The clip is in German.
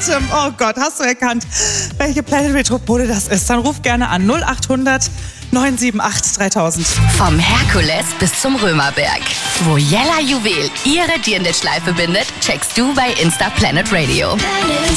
Atem. Oh Gott, hast du erkannt, welche Planet Metropole das ist? Dann ruf gerne an 0800 978 3000. Vom Herkules bis zum Römerberg. Wo Jella Juwel ihre Dirndl-Schleife bindet, checkst du bei Insta Planet Radio.